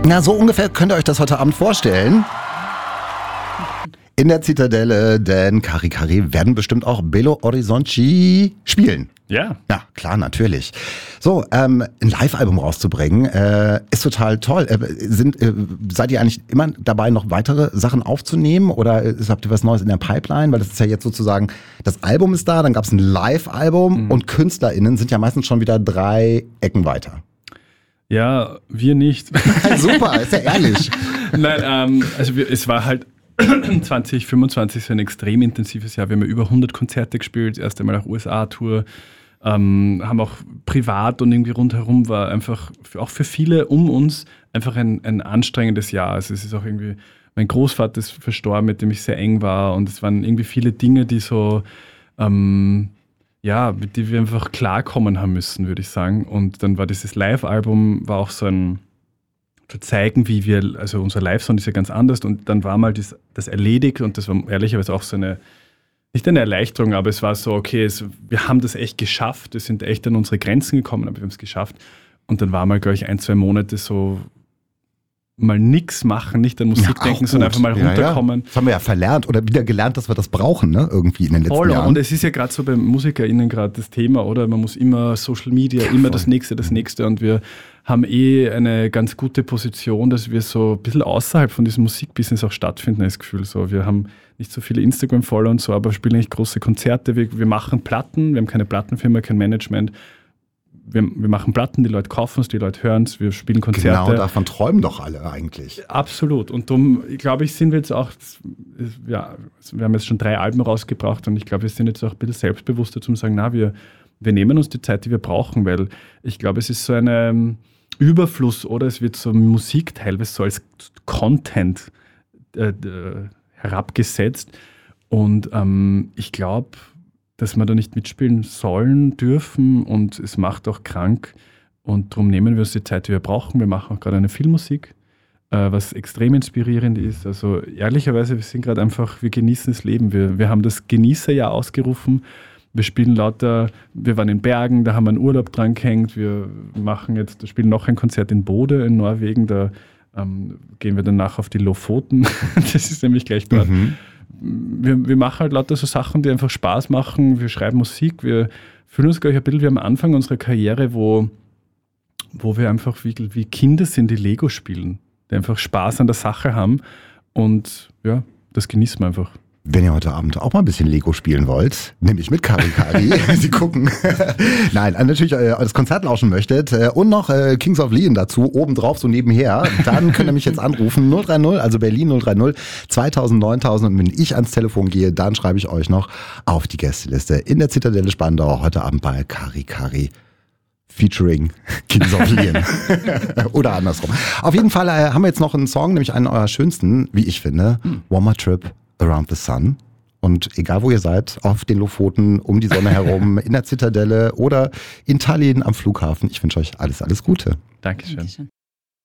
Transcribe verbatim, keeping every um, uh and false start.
Na, so ungefähr könnt ihr euch das heute Abend vorstellen. In der Zitadelle, denn Kari Kari werden bestimmt auch Belo Horizonte spielen. Ja. Ja, klar, natürlich. So, ähm, ein Live-Album rauszubringen, äh, ist total toll. Äh, sind, äh, seid ihr eigentlich immer dabei, noch weitere Sachen aufzunehmen oder äh, habt ihr was Neues in der Pipeline? Weil das ist ja jetzt sozusagen, das Album ist da, dann gab es ein Live-Album mhm. und KünstlerInnen sind ja meistens schon wieder drei Ecken weiter. Ja, wir nicht. Super, ist ja ehrlich. Nein, ähm, also wir, es war halt zwanzig fünfundzwanzig so ein extrem intensives Jahr. Wir haben ja über hundert Konzerte gespielt, erst einmal auch U S A-Tour, ähm, haben auch privat und irgendwie rundherum war einfach für, auch für viele um uns einfach ein, ein anstrengendes Jahr. Also es ist auch irgendwie, mein Großvater ist verstorben, mit dem ich sehr eng war und es waren irgendwie viele Dinge, die so, ähm, ja, mit denen wir einfach klarkommen haben müssen, würde ich sagen. Und dann war dieses Live-Album, war auch so ein zu zeigen, wie wir, also unser Live-Sound ist ja ganz anders und dann war mal das, das erledigt und das war ehrlicherweise auch so eine, nicht eine Erleichterung, aber es war so, okay, es, wir haben das echt geschafft, wir sind echt an unsere Grenzen gekommen, aber wir haben es geschafft und dann war mal, glaube ich, ein, zwei Monate so mal nichts machen, nicht an Musik ja, denken, gut. sondern einfach mal runterkommen. Ja, ja. Das haben wir ja verlernt oder wieder gelernt, dass wir das brauchen, ne? Irgendwie in den letzten Voll, Jahren. Und es ist ja gerade so bei MusikerInnen gerade das Thema, oder? Man muss immer Social Media, ja, immer voll. das Nächste, das Nächste und wir haben eh eine ganz gute Position, dass wir so ein bisschen außerhalb von diesem Musikbusiness auch stattfinden, das Gefühl. So, wir haben nicht so viele Instagram-Follower und so, aber spielen eigentlich große Konzerte. Wir, wir machen Platten, wir haben keine Plattenfirma, kein Management. Wir, wir machen Platten, die Leute kaufen es, die Leute hören es, wir spielen Konzerte. Genau, davon träumen doch alle eigentlich. Absolut. Und darum, glaube ich, sind wir jetzt auch, ja, wir haben jetzt schon drei Alben rausgebracht und ich glaube, wir sind jetzt auch ein bisschen selbstbewusster zum sagen, na, wir, wir nehmen uns die Zeit, die wir brauchen, weil ich glaube, es ist so ein Überfluss oder es wird so Musik teilweise so als Content äh, herabgesetzt und ähm, ich glaube, dass wir da nicht mitspielen sollen, dürfen und es macht auch krank und darum nehmen wir uns die Zeit, die wir brauchen. Wir machen auch gerade eine Filmmusik, äh, was extrem inspirierend ist. Also ehrlicherweise, wir sind gerade einfach, wir genießen das Leben. Wir, wir haben das Genießerjahr ausgerufen. Wir spielen lauter, wir waren in Bergen, da haben wir einen Urlaub dran gehängt. Wir machen jetzt, wir spielen noch ein Konzert in Bode in Norwegen, da ähm, gehen wir danach auf die Lofoten. Das ist nämlich gleich dort. Mhm. Wir, wir machen halt lauter so Sachen, die einfach Spaß machen. Wir schreiben Musik. Wir fühlen uns, glaube ich, ein bisschen wie am Anfang unserer Karriere, wo, wo wir einfach wie, wie Kinder sind, die Lego spielen, die einfach Spaß an der Sache haben. Und ja, das genießen wir einfach. Wenn ihr heute Abend auch mal ein bisschen Lego spielen wollt, nämlich mit Kari Kari, Sie gucken. Nein, natürlich äh, das Konzert lauschen möchtet äh, und noch äh, Kings of Leon dazu, obendrauf so nebenher, dann könnt ihr mich jetzt anrufen, null drei null, also Berlin null drei null, zweitausend, neuntausend und wenn ich ans Telefon gehe, dann schreibe ich euch noch auf die Gästeliste in der Zitadelle Spandau, heute Abend bei Kari Kari. Featuring Kings of Leon. Oder andersrum. Auf jeden Fall äh, haben wir jetzt noch einen Song, nämlich einen eurer schönsten, wie ich finde, hm. One More Trip Around the Sun. Und egal wo ihr seid, auf den Lofoten, um die Sonne herum, in der Zitadelle oder in Tallinn am Flughafen, ich wünsche euch alles, alles Gute. Dankeschön. Dankeschön.